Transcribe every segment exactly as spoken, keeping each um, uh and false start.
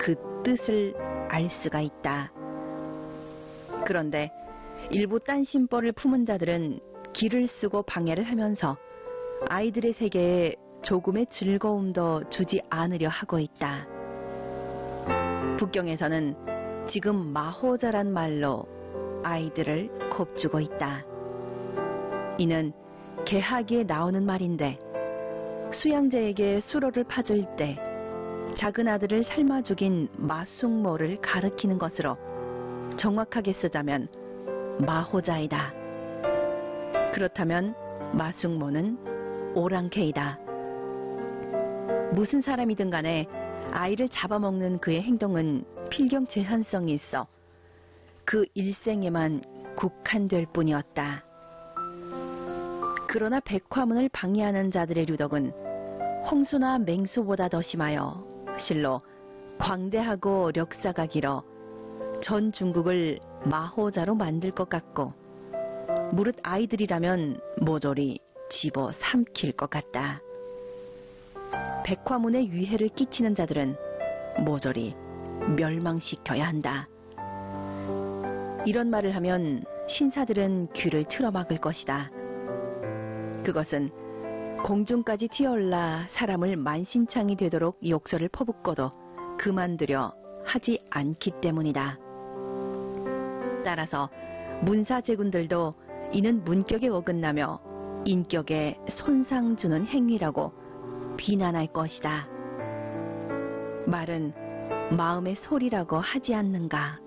그 뜻을 알 수가 있다. 그런데 일부 딴심벌을 품은 자들은 기를 쓰고 방해를 하면서 아이들의 세계에 조금의 즐거움도 주지 않으려 하고 있다. 북경에서는 지금 마호자란 말로 아이들을 겁주고 있다. 이는 개하기에 나오는 말인데 수양제에게 수로를 파줄 때 작은 아들을 삶아 죽인 마숙모를 가리키는 것으로 정확하게 쓰자면 마호자이다. 그렇다면 마숙모는 오랑캐이다. 무슨 사람이든 간에 아이를 잡아먹는 그의 행동은 필경 제한성이 있어 그 일생에만 국한될 뿐이었다. 그러나 백화문을 방해하는 자들의 유독은 홍수나 맹수보다 더 심하여 실로 광대하고 력사가 길어 전 중국을 마호자로 만들 것 같고 무릇 아이들이라면 모조리 집어 삼킬 것 같다. 백화문에 위해를 끼치는 자들은 모조리 멸망시켜야 한다. 이런 말을 하면 신사들은 귀를 틀어막을 것이다. 그것은 공중까지 튀어올라 사람을 만신창이 되도록 욕설을 퍼붓고도 그만두려 하지 않기 때문이다. 따라서 문사제군들도 이는 문격에 어긋나며 인격에 손상 주는 행위라고 비난할 것이다. 말은 마음의 소리라고 하지 않는가?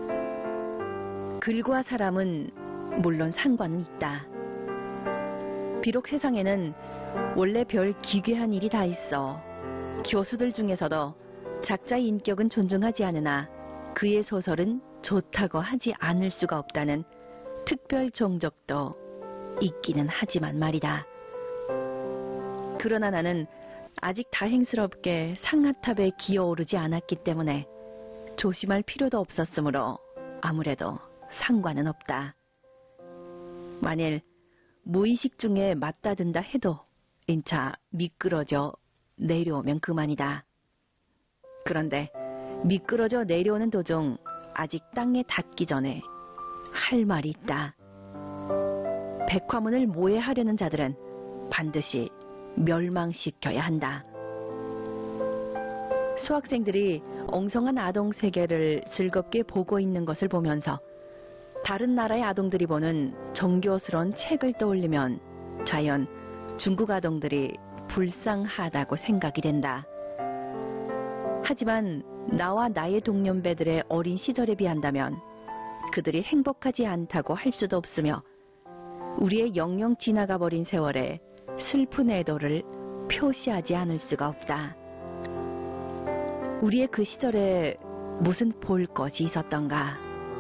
글과 사람은 물론 상관은 있다. 비록 세상에는 원래 별 기괴한 일이 다 있어 교수들 중에서도 작자의 인격은 존중하지 않으나 그의 소설은 좋다고 하지 않을 수가 없다는 특별 종족도 있기는 하지만 말이다. 그러나 나는 아직 다행스럽게 상하탑에 기어오르지 않았기 때문에 조심할 필요도 없었으므로 아무래도 상관은 없다. 만일 무의식 중에 맞다든다 해도 인차 미끄러져 내려오면 그만이다. 그런데 미끄러져 내려오는 도중 아직 땅에 닿기 전에 할 말이 있다. 백화문을 모해하려는 자들은 반드시 멸망시켜야 한다. 수학생들이 엉성한 아동 세계를 즐겁게 보고 있는 것을 보면서 다른 나라의 아동들이 보는 정교스러운 책을 떠올리면 자연 중국 아동들이 불쌍하다고 생각이 된다. 하지만 나와 나의 동년배들의 어린 시절에 비한다면 그들이 행복하지 않다고 할 수도 없으며 우리의 영영 지나가 버린 세월에 슬픈 애도를 표시하지 않을 수가 없다. 우리의 그 시절에 무슨 볼 것이 있었던가?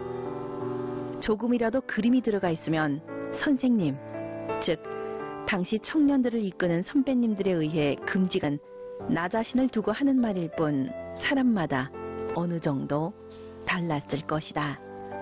조금이라도 그림이 들어가 있으면 선생님, 즉 당시 청년들을 이끄는 선배님들에 의해 금직은 나 자신을 두고 하는 말일 뿐 사람마다 어느 정도 달랐을 것이다.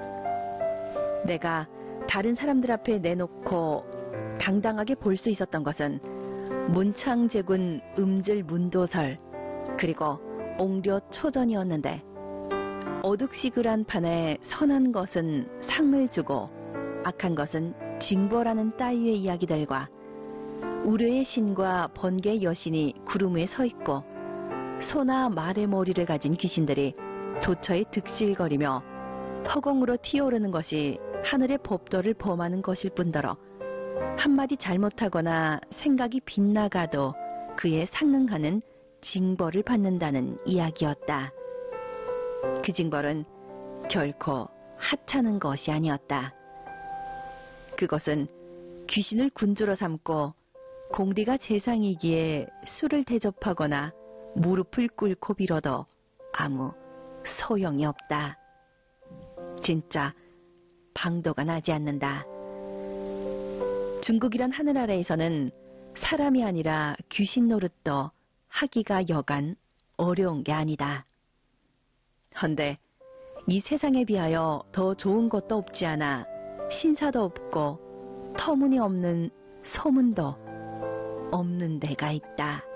내가 다른 사람들 앞에 내놓고 당당하게 볼 수 있었던 것은 문창제군 음질 문도설 그리고 옹료 초전이었는데 어둑시그란 판에 선한 것은 상을 주고 악한 것은 징벌하는 따위의 이야기들과 우려의 신과 번개의 여신이 구름 위에 서 있고 소나 말의 머리를 가진 귀신들이 도처에 득실거리며 허공으로 튀어오르는 것이 하늘의 법도를 범하는 것일 뿐더러 한마디 잘못하거나 생각이 빗나가도 그에 상응하는 징벌을 받는다는 이야기였다. 그 징벌은 결코 하찮은 것이 아니었다. 그것은 귀신을 군주로 삼고 공리가 재상이기에 술을 대접하거나 무릎을 꿇고 빌어도 아무 소용이 없다. 진짜 방도가 나지 않는다. 중국이란 하늘 아래에서는 사람이 아니라 귀신 노릇도 하기가 여간 어려운 게 아니다. 헌데 이 세상에 비하여 더 좋은 것도 없지 않아 신사도 없고 터무니없는 소문도 없는 데가 있다.